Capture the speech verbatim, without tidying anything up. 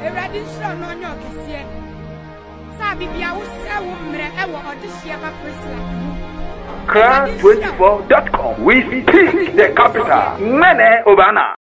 Ewurade nsoro no onyo kese. Sa bibia wo se wo mre e wo odehye ba Priscilla mu. Kra twenty-four dot com. We speak the capital. Mene Obana.